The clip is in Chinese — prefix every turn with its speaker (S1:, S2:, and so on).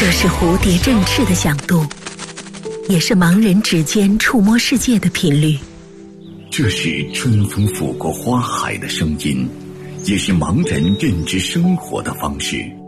S1: 这是蝴蝶振翅的响动，也是盲人指尖触摸世界的频率。
S2: 这是春风拂过花海的声音，也是盲人认知生活的方式。